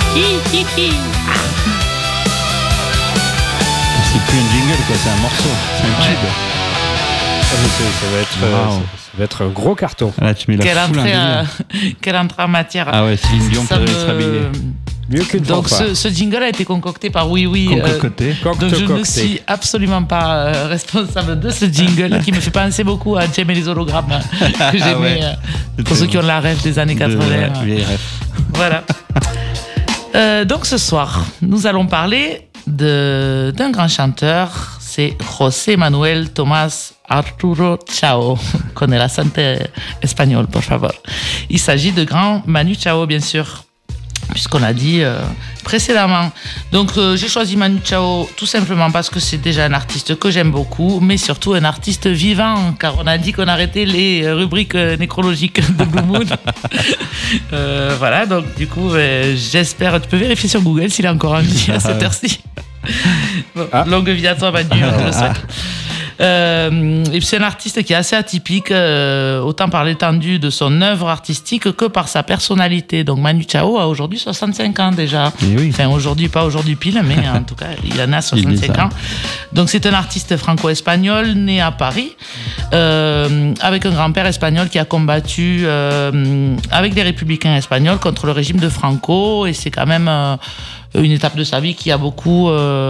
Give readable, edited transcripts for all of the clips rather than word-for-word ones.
C'est plus un jingle, quoi, c'est un morceau, c'est un tube. Ça va être un gros carton. Là, tu mets la foule en délire. Quelle entrée en matière. Ah ouais, Céline Dion Ça peut me- se réveiller. Mieux qu'une Donc fanfare. ce jingle a été concocté par Oui Oui. Concocté. Donc je ne suis absolument pas responsable de ce jingle qui me fait penser beaucoup à Jem et les hologrammes que j'aimais ouais. pour ceux qui ont la rêve des années 80. Vieille rêve. Voilà. Donc ce soir, nous allons parler d'un grand chanteur, c'est José Manuel Tomás Arturo Chao. Con el acento espagnol, por favor. Il s'agit de grand Manu Chao, bien sûr, puisqu'on l'a dit précédemment. Donc j'ai choisi Manu Chao tout simplement parce que c'est déjà un artiste que j'aime beaucoup, mais surtout un artiste vivant, car on a dit qu'on arrêtait les rubriques nécrologiques de Blue Moon. Voilà, donc du coup, j'espère, tu peux vérifier sur Google s'il est encore en vie à cette heure-ci. Bon, longue vie à toi, Manu, je le souhaite. Et c'est un artiste qui est assez atypique, autant par l'étendue de son œuvre artistique que par sa personnalité. Donc Manu Chao a aujourd'hui 65 ans déjà. Oui. Enfin aujourd'hui, pas aujourd'hui pile, mais en tout cas il en a 65 ans. Donc c'est un artiste franco-espagnol né à Paris, avec un grand-père espagnol qui a combattu avec des républicains espagnols contre le régime de Franco, et c'est quand même une étape de sa vie qui a beaucoup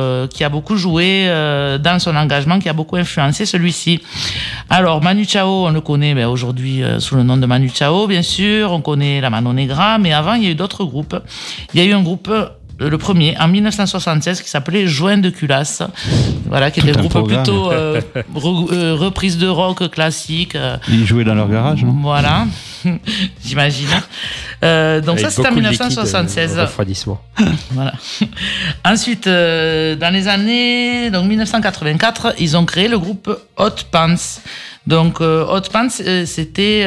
joué dans son engagement, qui a beaucoup influencé celui-ci. Alors Manu Chao, on le connaît aujourd'hui sous le nom de Manu Chao, bien sûr, on connaît la Mano Negra, mais avant il y a eu d'autres groupes. Il y a eu un groupe, le premier, en 1976, qui s'appelait Joint de Culasse, voilà, qui était un groupe plutôt reprise de rock classique. Ils jouaient dans leur garage, non? Voilà, j'imagine. Donc avec ça, c'était en 1976. Refroidissement. Voilà. Ensuite, dans les années 1984, ils ont créé le groupe Hot Pants. Donc Hot Pants, c'était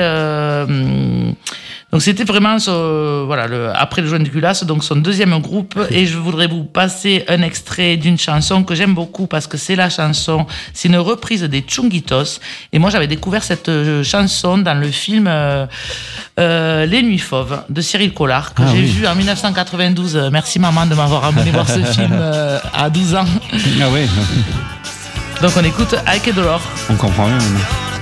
vraiment après le Joint de Culasse, donc son deuxième groupe. Et je voudrais vous passer un extrait d'une chanson que j'aime beaucoup parce que c'est une reprise des Chunguitos. Et moi, j'avais découvert cette chanson dans le film Les Nuits Fauves de Cyril Collard, que j'ai vu en 1992. Merci maman de m'avoir amené voir ce film à 12 ans. Ah ouais. Donc on écoute Ike Dolor. On comprend rien maintenant.